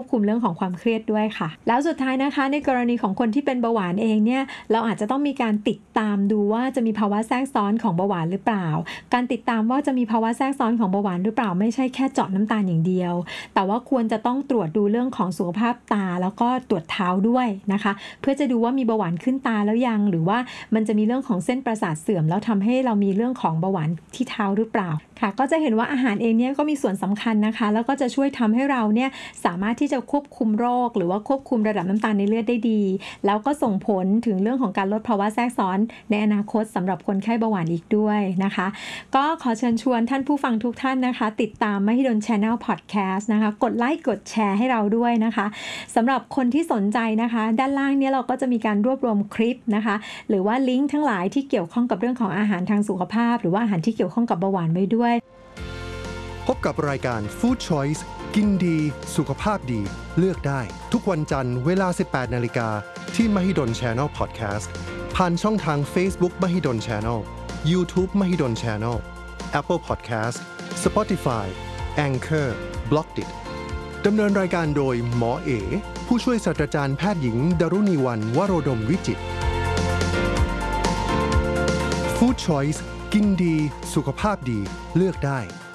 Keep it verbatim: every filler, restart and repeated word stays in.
คุมเรื่องของความเครียดด้วยค่ะแล้วสุดท้ายนะคะในกรณีของคนที่เป็นเบาหวานเองเนี่ยเราอาจจะต้องมีการติดตามดูว่าจะมีภาวะแทรกซ้อนของเบาหวานหรือเปล่าการติดตามว่าจะมีภาวะแทรกซ้อนของเบาหวานหรือเปล่าไม่ใช่แค่เจาะน้ำตาลอย่างเดียวแต่ว่าควรจะต้องตรวจดูเรื่องของสุขภาพตาแล้วก็ตรวจเท้าด้วยนะคะเพื่อจะดูว่ามีเบาหวานขึ้นตาแล้วยังหรือว่ามันจะมีเรื่องของเส้นประสาทเสื่อมแล้วทำให้เรามีเรื่องของเบาหวานที่เท้าหรือเปล่าค่ะก็จะเห็นว่าอาหารเองเนี่ยก็มีส่วนสำคัญนะคะแล้วก็จะช่วยทำให้เราเนี่ยสามารถที่จะควบคุมโรคหรือว่าควบคุมระดับน้ำตาลในเลือดได้ดีแล้วก็ส่งผลถึงเรื่องของการลดภาวะแทรกซ้อนในอนาคตสำหรับคนไข้เบาหวานอีกด้วยนะคะก็ขอเชิญชวนท่านผู้ฟังทุกท่านนะคะติดตามมหิดล Channel Podcast นะคะกดไลค์กดแชร์ให้เราด้วยนะคะสำหรับคนที่สนใจนะคะด้านล่างเนี่ยเราก็จะมีการรวบรวมคลิปนะคะหรือว่าลิงก์ทั้งหลายที่เกี่ยวข้องกับเรื่องของอาหารทางสุขภาพหรือว่าอาหารที่เกี่ยวข้องกับเบาหวานไว้ด้วยพบกับรายการ Food Choice กินดีสุขภาพดีเลือกได้ทุกวันจันทร์เวลา สิบแปดนาฬิกา นที่ Mahidol Channel Podcast ผ่านช่องทาง Facebook Mahidol Channel YouTube Mahidol Channel Apple Podcast Spotify Anchor Blockdit ดำเนินรายการโดยหมอเอผู้ช่วยศาสตราจารย์แพทย์หญิงดรุณีวรรณวโรดมวิจิตร Food Choice กินดีสุขภาพดีเลือกได้